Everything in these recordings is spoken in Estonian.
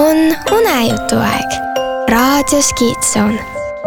On unejutuaeg raadios Kiitsoon.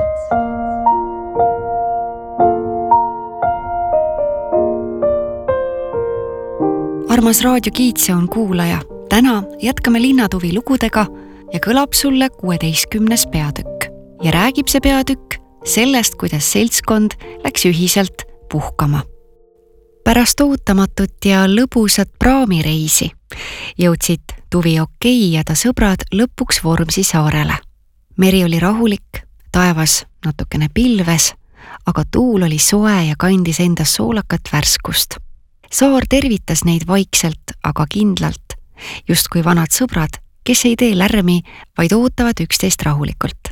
Armas Raadio Kiitsoon kuulaja, täna jätkame linnatuvi lugudega ja kõlab sulle 16. peatükk. Ja räägib see peatükk sellest, kuidas seltskond läks ühiselt puhkama. Pärast ootamatut ja lõbusat praamireisi jõudsid Tuvi Okei ja ta sõbrad lõpuks Vormsi saarele. Meri oli rahulik, taevas natukene pilves, aga tuul oli soe ja kandis endas soolakat värskust. Saar tervitas neid vaikselt, aga kindlalt, just kui vanad sõbrad, kes ei tee lärmi, vaid ootavad üksteist rahulikult.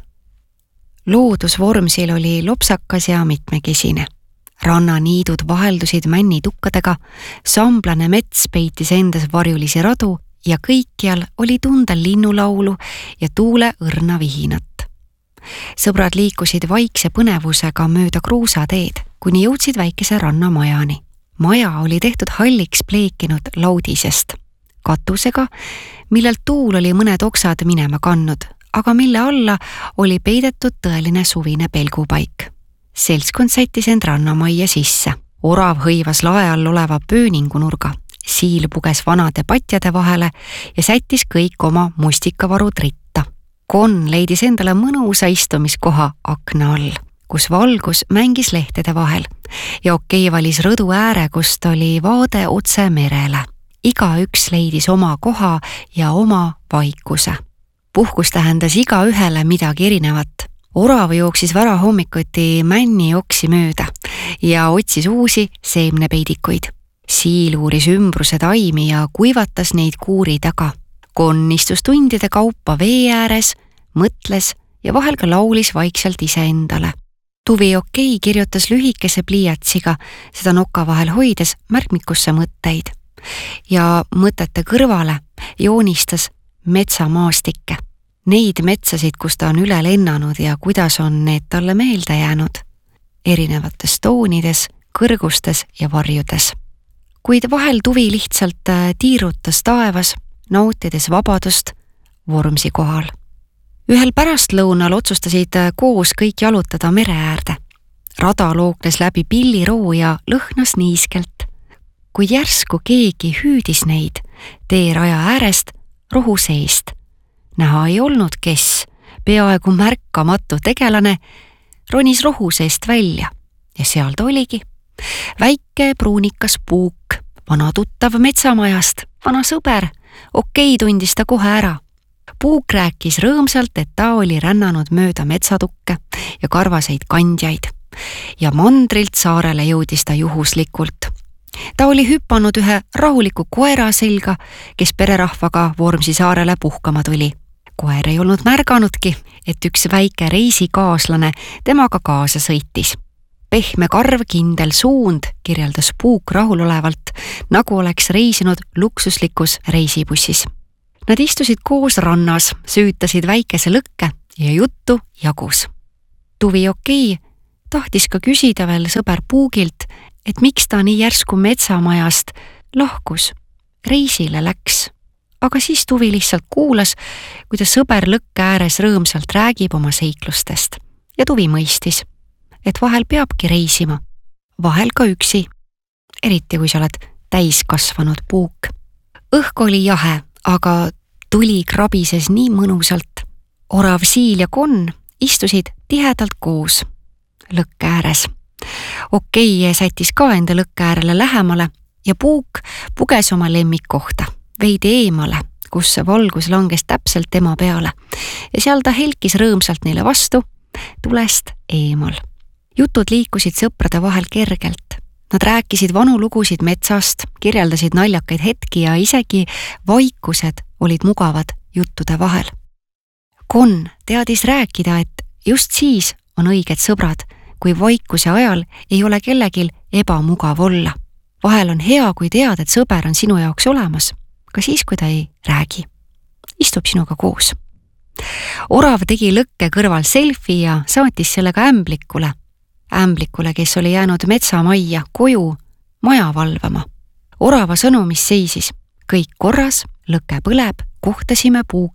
Loodus Vormsil oli lopsakas ja mitmekesine. Rannaniidud vaheldusid männitukkadega, samblane mets peitis endas varjulisi radu ja kõikjal oli tunda linnulaulu ja tuule õrna vihinat. Sõbrad liikusid vaikse põnevusega mööda kruusateed, kuni jõudsid väikese rannamajani. Maja oli tehtud halliks pleekinud laudisest, katusega, millelt tuul oli mõned oksad minema kandnud, aga mille alla oli peidetud tõeline suvine pelgupaik. Seltskond sättis end rannamajja sisse. Orav hõivas lae all oleva pööningunurga. Siil puges vanade patjade vahele ja sättis kõik oma mustikavarud ritta. Kon leidis endale mõnusa istumiskoha akna all, kus valgus mängis lehtede vahel ja Okei valis rõdu ääre, kust oli vaade otse merele. Igaüks leidis oma koha ja oma vaikuse. Puhkus tähendas igaühele midagi erinevat. Orav jooksis varahommikuti männi oksi mööda ja otsis uusi seemnepeidikuid. Siil uuris ümbruse taimi ja kuivatas neid kuuri taga. Kon istus tundide kaupa vee ääres, mõtles ja vahel ka laulis vaikselt iseendale. Tuvi Okei kirjutas lühikese pliiatsiga, seda noka vahel hoides märkmikusse mõtteid ja mõtete kõrvale joonistas metsamaastikke. Neid metsasid, kus ta on üle lennanud ja kuidas on need talle meelde jäänud, erinevates toonides, kõrgustes ja varjudes. Kuid vahel Tuvi lihtsalt tiirutas taevas, nautides vabadust Vormsi kohal. Ühel pärastlõunal otsustasid koos kõik jalutada mere äärde. Rada lookles läbi pilliroo ja lõhnas niiskelt, kuid järsku keegi hüüdis neid teeraja äärest rohu seest. Näha ei olnud, kes, peaaegu märkamatu tegelane, ronis rohu seest välja ja seal ta oligi. Väike pruunikas puuk, vana tuttav metsamajast, vana sõber, Okei tundis ta kohe ära. Puuk rääkis rõõmsalt, et ta oli rännanud mööda metsatukke ja karvaseid kandjaid ja mandrilt saarele jõudis ta juhuslikult. Ta oli hüppanud ühe rahuliku koera selga, kes pererahvaga Vormsi saarele puhkama tuli. Koer ei olnud märganudki, et üks väike reisikaaslane temaga kaasa sõitis. Pehme karv, kindel suund, kirjeldas Puuk rahulolevalt, nagu oleks reisinud luksuslikus reisibussis. Nad istusid koos rannas, süütasid väikese lõkke ja juttu jagus. Tuvi Okei tahtis ka küsida veel sõber Puugilt, et miks ta nii järsku metsamajast lahkus, reisile läks. Aga siis Tuvi lihtsalt kuulas, kuidas sõber lõkke ääres rõõmsalt räägib oma seiklustest. Ja Tuvi mõistis, et vahel peabki reisima, vahel ka üksi, eriti kui sa oled täiskasvanud puuk. Õhk oli jahe, aga tuli krabises nii mõnusalt. Orav, siil ja Kon istusid tihedalt koos lõkke ääres. Okei sättis ka enda lõkke äärele lähemale ja Puuk puges oma lemmikkohta, veidi eemale, kus valgus langes täpselt tema peale ja seal ta helkis rõõmsalt neile vastu, tulest eemal. Jutud liikusid sõprade vahel kergelt. Nad rääkisid vanu lugusid metsast, kirjeldasid naljakaid hetki ja isegi vaikused olid mugavad juttude vahel. Kon teadis rääkida, et just siis on õiged sõbrad, kui vaikuse ajal ei ole kellegil ebamugav olla. Vahel on hea, kui tead, et sõber on sinu jaoks olemas, ka siis, kui ta ei räägi. Istub sinuga koos. Orav tegi lõkke kõrval selfie ja saatis sellega ämblikule, kes oli jäänud metsamajja koju maja valvama. Orava sõnumis seisis: kõik korras, lõke põleb, kohtasime Puuki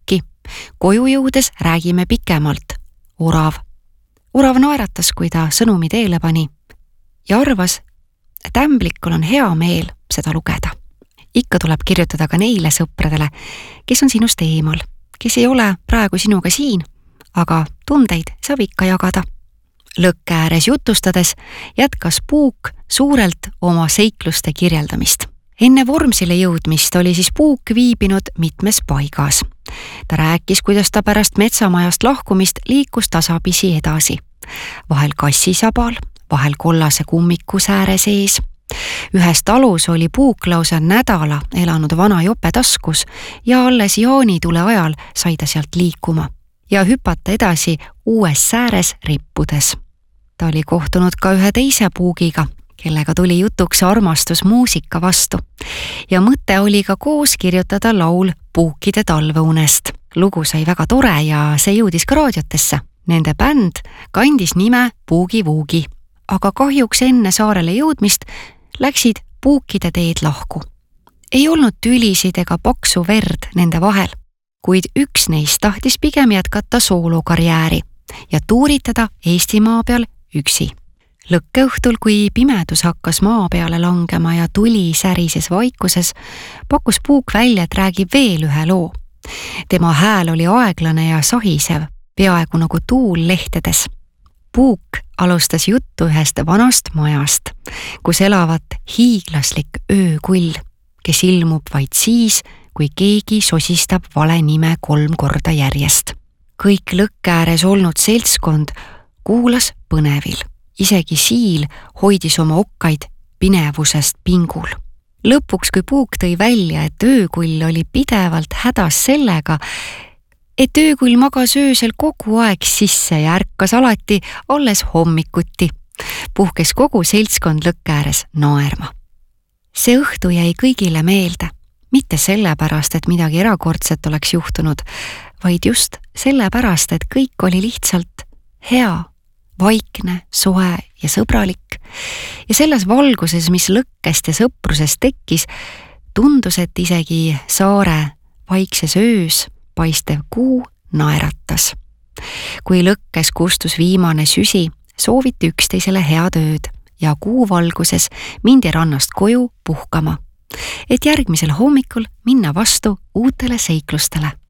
Koju jõudes räägime pikemalt. Orav. Orav naeratas, kui ta sõnumi teele pani ja arvas, et ämblikul on hea meel seda lugeda. Ikka tuleb kirjutada ka neile sõpradele, kes on sinust eemal, kes ei ole praegu sinuga siin, aga tundeid saab ikka jagada. Lõkke ääres jutustades jätkas Puuk suurelt oma seikluste kirjeldamist. Enne Vormsile jõudmist oli siis Puuk viibinud mitmes paigas. Ta rääkis, kuidas ta pärast metsamajast lahkumist liikus tasapisi edasi. Vahel kassisabal, vahel kollase kummiku sääre sees. Ühes talus oli Puuk lausa nädala elanud vana jope taskus ja alles jaanitule ajal sai ta sealt liikuma ja hüpata edasi uues sääres rippudes. Ta oli kohtunud ka ühe teise Puugiga, kellega tuli jutuks armastus muusika vastu. Ja mõte oli ka koos kirjutada laul Puukide talveunest. Lugu sai väga tore ja see jõudis ka raadiotesse. Nende bänd kandis nime Puugi Vuugi, aga kahjuks enne saarele jõudmist läksid Puukide teed lahku. Ei olnud tülisid ega paksu verd nende vahel, kuid üks neist tahtis pigem jätkata soolokarjääri ja tuuritada Eestimaa peal üksi. Lõkkeõhtul, kui pimedus hakkas maa peale langema ja tuli särises vaikuses, pakkus Puuk välja, et räägib veel ühe loo. Tema hääl oli aeglane ja sahisev, peaaegu nagu tuul lehtedes. Puuk alustas juttu ühest vanast majast, kus elavat hiiglaslik öökull, kes ilmub vaid siis, kui keegi sosistab vale nime 3 korda järjest. Kõik lõkke ääres olnud seltskond kuulas põnevil. Isegi Siil hoidis oma okkaid pinevusest pingul. Lõpuks, kui Puuk tõi välja, et öökull oli pidevalt hädas sellega, et öökull magas öösel kogu aeg sisse ja ärkas alati alles hommikuti, puhkes kogu seltskond lõkke ääres naerma. See õhtu jäi kõigile meelde, mitte sellepärast, et midagi erakordset oleks juhtunud, vaid just sellepärast, et kõik oli lihtsalt hea, vaikne, soe ja sõbralik. Ja selles valguses, mis lõkkest ja sõprusest tekkis, tundus, et isegi saare vaikses öös paistev kuu naeratas. Kui lõkkes kustus viimane süsi, sooviti üksteisele head ööd ja kuu valguses mindi rannast koju puhkama, et järgmisel hommikul minna vastu uutele seiklustele.